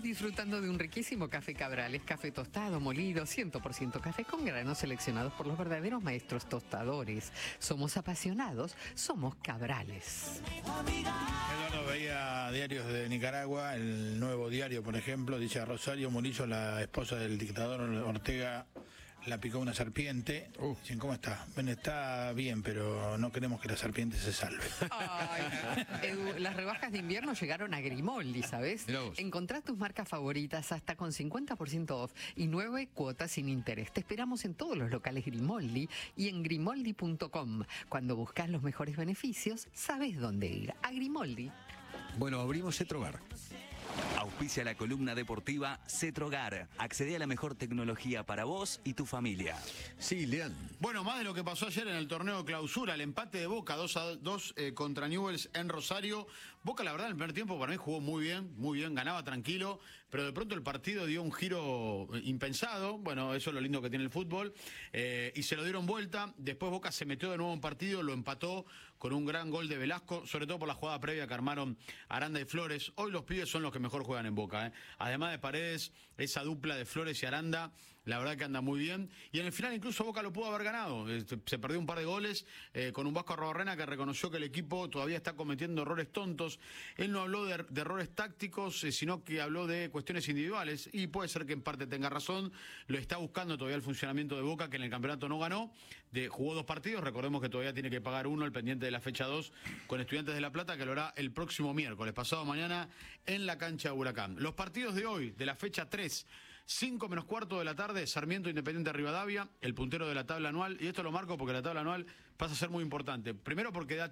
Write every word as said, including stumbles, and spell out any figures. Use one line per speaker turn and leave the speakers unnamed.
disfrutando de un riquísimo café Cabrales, café tostado, molido, cien por ciento café con granos seleccionados por los verdaderos maestros tostadores. Somos apasionados, somos Cabrales.
Eduardo veía diarios de Nicaragua, el Nuevo Diario, por ejemplo, dice: a Rosario Murillo, la esposa del dictador Ortega, la picó una serpiente. Uh. Dicen, ¿cómo está? Bueno, está bien, pero no queremos que la serpiente se salve.
Ay, Edu, las rebajas de invierno llegaron a Grimoldi, ¿sabes? Encontrá tus marcas favoritas hasta con cincuenta por ciento off y nueve cuotas sin interés. Te esperamos en todos los locales Grimoldi y en grimoldi punto com. Cuando buscas los mejores beneficios, sabes dónde ir. A Grimoldi.
Bueno, abrimos Cetrogar.
Auspicia la columna deportiva Cetrogar. Accede a la mejor tecnología para vos y tu familia.
Sí, Lean.
Bueno, más de lo que pasó ayer en el torneo Clausura, el empate de Boca dos a dos eh, contra Newell's en Rosario. Boca, la verdad, en el primer tiempo para mí jugó muy bien, muy bien, ganaba tranquilo, pero de pronto el partido dio un giro impensado. Bueno, eso es lo lindo que tiene el fútbol, eh, y se lo dieron vuelta. Después Boca se metió de nuevo en partido, lo empató con un gran gol de Velasco, sobre todo por la jugada previa que armaron Aranda y Flores. Hoy los pibes son los que mejor juegan en Boca, ¿eh? Además de Paredes, esa dupla de Flores y Aranda, la verdad que anda muy bien. Y en el final incluso Boca lo pudo haber ganado. Se perdió un par de goles eh, con un Vasco Arrobarrena que reconoció que el equipo todavía está cometiendo errores tontos. Él no habló de, de errores tácticos, eh, sino que habló de cuestiones individuales, y puede ser que en parte tenga razón. Lo está buscando todavía el funcionamiento de Boca, que en el campeonato no ganó. De, jugó dos partidos, recordemos que todavía tiene que pagar uno, el pendiente de la fecha dos, con Estudiantes de La Plata, que lo hará el próximo miércoles, pasado mañana, en la cancha de Huracán. Los partidos de hoy, de la fecha tres, cinco menos cuarto de la tarde, Sarmiento Independiente Rivadavia, el puntero de la tabla anual, y esto lo marco porque la tabla anual pasa a ser muy importante. Primero porque da